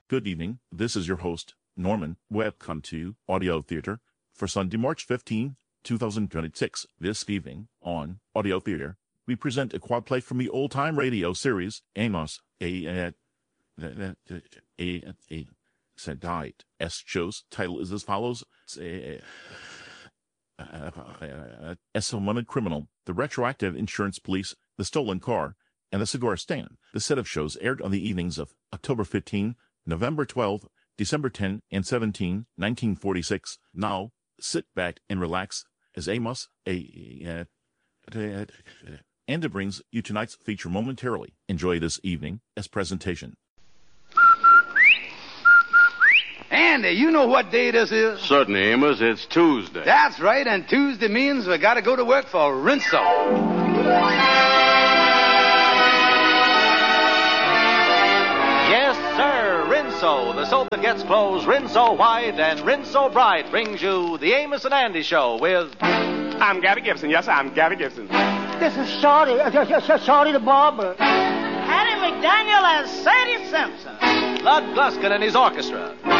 Good evening. This is your host, Norman. Welcome to Audio Theater for Sunday, March 15, 2026. This evening on Audio Theater, we present a quad play from the old-time radio series, Amos, Died. S show's title is as follows. S Wanted Criminal, The Retroactive Insurance Police, The Stolen Car, and The Cigar Stand. The set of shows aired on the evenings of October 15, November 12, December 10, and 17, 1946. Now, sit back and relax as Amos, and it brings you tonight's feature momentarily. Enjoy this evening as presentation. Andy, you know what day this is? Certainly, Amos. It's Tuesday. That's right, and Tuesday means we gotta go to work for Rinso. Yes, sir, Rinso, the soap that gets clothes Rinso white and Rinso bright, brings you the Amos and Andy Show with... I'm Gabby Gibson. Yes, I'm Gabby Gibson. This is Shorty the barber. Hattie McDaniel as Sadie Simpson. Lud Gluskin and his orchestra.